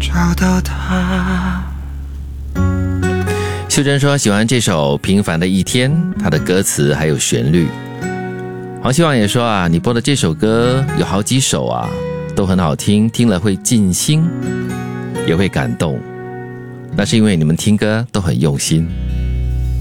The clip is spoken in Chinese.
找到他。 秀珍说喜欢这首《平凡的一天》，它的歌词还有旋律。黄希望也说啊，你播的这首歌有好几首啊，都很好听，听了会静心，也会感动。那是因为你们听歌都很用心。